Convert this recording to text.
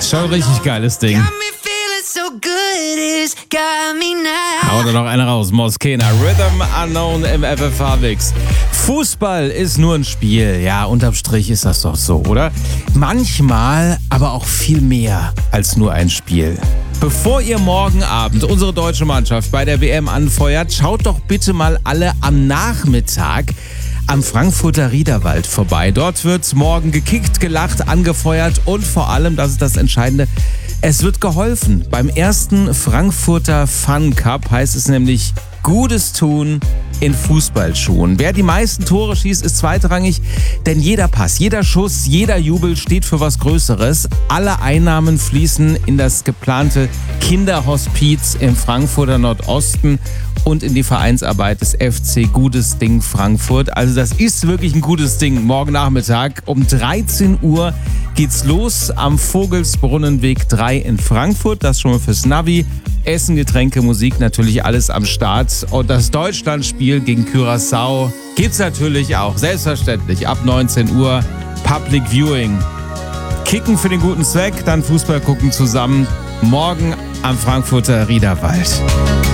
Schon ein richtig geiles Ding. Hau da noch eine raus, Moskena. Rhythm Unknown im FFH-Mix. Fußball ist nur ein Spiel. Ja, unterm Strich ist das doch so, oder? Manchmal aber auch viel mehr als nur ein Spiel. Bevor ihr morgen Abend unsere deutsche Mannschaft bei der WM anfeuert, schaut doch bitte mal alle am Nachmittag am Frankfurter Riederwald vorbei. Dort wird morgen gekickt, gelacht, angefeuert und vor allem, das ist das Entscheidende, es wird geholfen. Beim ersten Frankfurter Fun Cup heißt es nämlich Gutes tun in Fußballschuhen. Wer die meisten Tore schießt, ist zweitrangig, denn jeder Pass, jeder Schuss, jeder Jubel steht für was Größeres. Alle Einnahmen fließen in das geplante Kinderhospiz im Frankfurter Nordosten und in die Vereinsarbeit des FC Gutes Ding Frankfurt. Also das ist wirklich ein gutes Ding. Morgen Nachmittag um 13 Uhr geht's los am Vogelsbrunnenweg 3 in Frankfurt. Das schon mal fürs Navi. Essen, Getränke, Musik, natürlich alles am Start. Und das Deutschlandspiel gegen Curaçao gibt's natürlich auch, selbstverständlich, ab 19 Uhr. Public Viewing. Kicken für den guten Zweck, dann Fußball gucken zusammen. Morgen am Frankfurter Riederwald.